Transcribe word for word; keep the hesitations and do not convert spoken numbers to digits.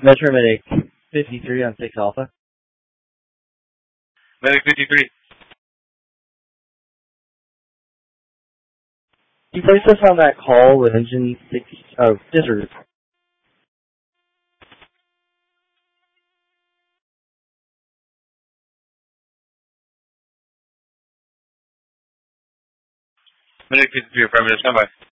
Metro Medic fifty-three on six Alpha. Medic fifty-three. You placed us on that call with engine six, oh, disregard. Medic fifty-three, affirmative, stand by.